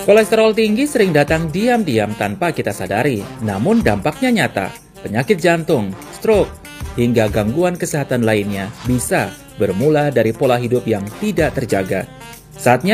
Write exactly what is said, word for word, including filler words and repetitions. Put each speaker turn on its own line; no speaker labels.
Kolesterol tinggi sering datang diam-diam tanpa kita sadari, namun dampaknya nyata. Penyakit jantung, stroke, hingga gangguan kesehatan lainnya bisa bermula dari pola hidup yang tidak terjaga. Saatnya